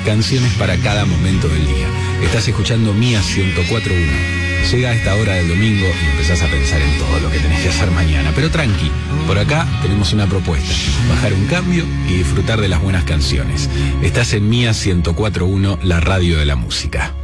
canciones para cada momento del día. Estás escuchando Mía 104.1. Llega a esta hora del domingo y empezás a pensar en todo lo que tenés que hacer mañana. Pero tranqui, por acá tenemos una propuesta. Bajar un cambio y disfrutar de las buenas canciones. Estás en Mía 104.1, la radio de la música.